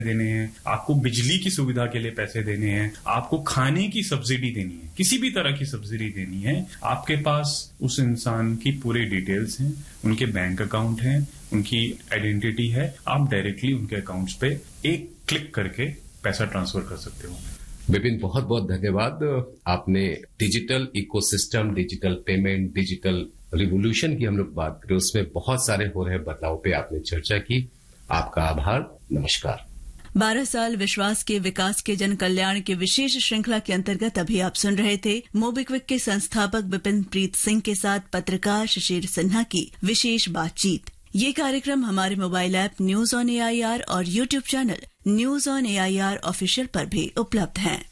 देने हैं, आपको बिजली की सुविधा के लिए पैसे देने हैं, आपको खाने की सब्सिडी देनी है, किसी भी तरह की सब्सिडी देनी है, आपके पास उस इंसान की पूरी डिटेल्स हैं, उनके बैंक अकाउंट हैं, उनकी आइडेंटिटी है, आप डायरेक्टली उनके अकाउंट्स पे एक क्लिक करके पैसा ट्रांसफर कर सकते हो। विपिन, बहुत बहुत धन्यवाद। आपने digital ecosystem, digital payment, digital revolution की हम लोग बात करें, उसमें बहुत सारे हो रहे बदलाव पे आपने चर्चा की। आपका आभार। नमस्कार। 12 साल विश्वास के विकास के जन कल्याण की विशेष श्रृंखला के अंतर्गत अभी आप सुन रहे थे मोबिक्विक के संस्थापक विपिन प्रीत सिंह के साथ पत्रकार शिशिर सिन्हा की विशेष बातचीत। ये कार्यक्रम हमारे mobile app news on AIR और YouTube channel news on AIR official पर भी उपलब्ध है।